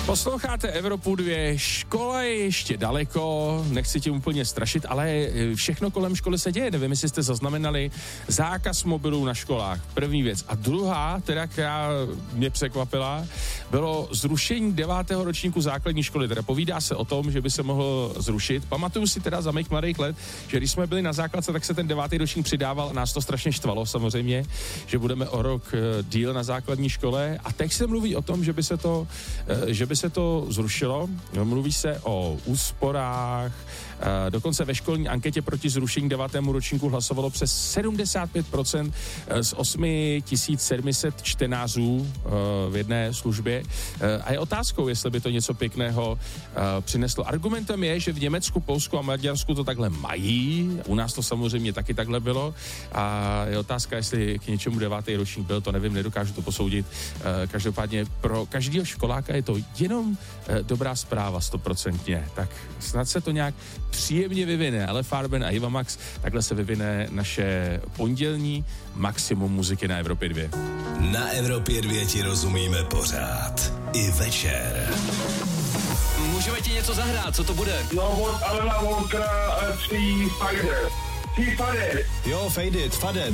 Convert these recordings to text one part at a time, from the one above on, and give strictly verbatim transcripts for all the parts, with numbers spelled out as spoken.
Posloucháte Evropu dvě, škola je ještě daleko, nechci tě úplně strašit, ale všechno kolem školy se děje, nevím, jestli jste zaznamenali, zákaz mobilů na školách, první věc. A druhá, teda, která mě překvapila, bylo zrušení devátého ročníku základní školy, teda povídá se o tom, že by se mohl zrušit. Pamatuju si teda za mých mladých let, že když jsme byli na základce, tak se ten devátý ročník přidával a nás to strašně štvalo samozřejmě, že budeme o rok díl na základní škole a teď se mluví o tom, že by se to, že by se to zrušilo. Mluví se o úsporách, dokonce ve školní anketě proti zrušení devátému ročníku hlasovalo přes sedmdesát pět procent z osm tisíc sedm set čtenářů v jedné službě. A je otázkou, jestli by to něco pěkného přineslo. Argumentem je, že v Německu, Polsku a Maďarsku to takhle mají. U nás to samozřejmě taky takhle bylo. A je otázka, jestli k něčemu devátý ročník byl, to nevím, nedokážu to posoudit. Každopádně pro každého školáka je to jenom dobrá zpráva, stoprocentně. Tak snad se to nějak příjemně vyvine, ale Farben a Iva Max, takhle se vyvine naše pondělní maximum muziky na Evropě dvě. Na Evropě dvě ti rozumíme pořád. I večer. Můžeme ti něco zahrát, co to bude? No, od Alena Walkera tří Fadet. Tří Fadet. Jo, Fade It, Fadet.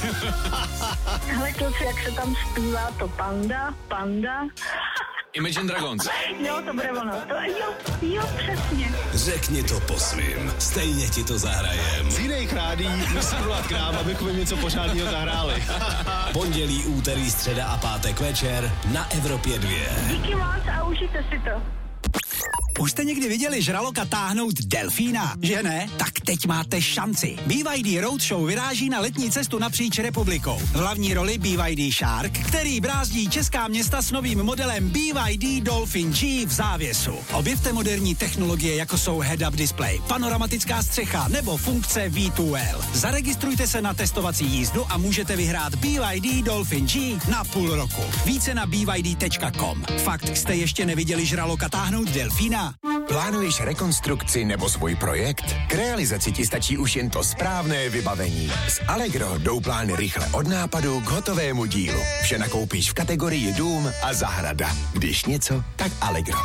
Hele kluci, jak se tam zpívá to Panda, Panda. Imagine Dragons. Jo, to bude ono. To, jo, jo, přesně. Řekni to po svým, stejně ti to zahrajem. Z jiných rádí musím volat k nám, abychom jim něco pořádného zahráli. Pondělí, úterý, středa a pátek večer na Evropě dvě. Díky moc a užijte si to. Už jste někdy viděli žraloka táhnout delfína, že ne? Tak teď máte šanci. B Y D Roadshow vyráží na letní cestu napříč republikou. V hlavní roli B Y D Shark, který brázdí česká města s novým modelem B Y D Dolphin G v závěsu. Objevte moderní technologie, jako jsou head-up display, panoramická střecha nebo funkce V dva L. Zaregistrujte se na testovací jízdu a můžete vyhrát B Y D Dolphin G na půl roku. Více na b y d tečka com. Fakt jste ještě neviděli žraloka táhnout delfína? Plánuješ rekonstrukci nebo svůj projekt? K realizaci ti stačí už jen to správné vybavení. S Allegro jdou plány rychle od nápadu k hotovému dílu. Vše nakoupíš v kategorii dům a zahrada. Když něco, tak Allegro.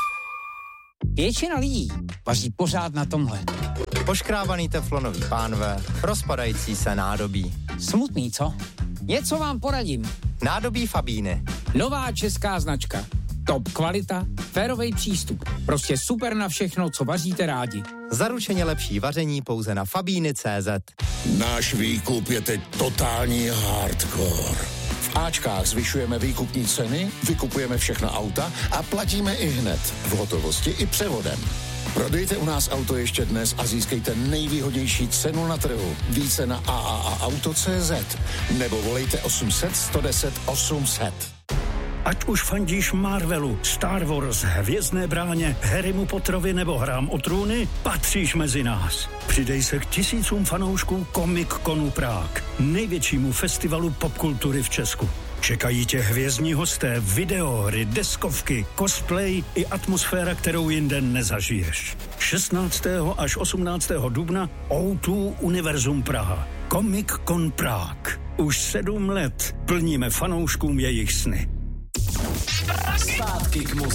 Většina lidí vaří pořád na tomhle. Poškrábaný teflonový pánve, rozpadající se nádobí. Smutný, co? Něco vám poradím. Nádobí Fabíny. Nová česká značka. Top kvalita, férovej přístup. Prostě super na všechno, co vaříte rádi. Zaručeně lepší vaření pouze na fabíny tečka cé zet. Náš výkup je teď totální hardcore. V Ačkách zvyšujeme výkupní ceny, vykupujeme všechna auta a platíme i hned, v hotovosti i převodem. Prodejte u nás auto ještě dnes a získejte nejvýhodnější cenu na trhu. Více na a a a auto tečka cé zet nebo volejte osm set, sto deset, osm set. Ať už fandíš Marvelu, Star Wars, Hvězdné bráně, Harrymu Potterovi nebo Hrám o trůny, patříš mezi nás. Přidej se k tisícům fanoušků Comic Conu Prague, největšímu festivalu popkultury v Česku. Čekají tě hvězdní hosté, videohry, deskovky, cosplay i atmosféra, kterou jinde nezažiješ. šestnáctého až osmnáctého dubna ó dva Univerzum Praha. Comic Con Prague. Už sedm let plníme fanouškům jejich sny. Zpátky k muzice.